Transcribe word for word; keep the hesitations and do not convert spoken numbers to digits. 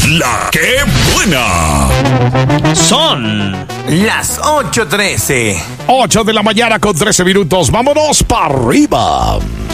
La que buena. Son las ocho trece. ocho de la mañana con trece minutos. Vámonos para arriba.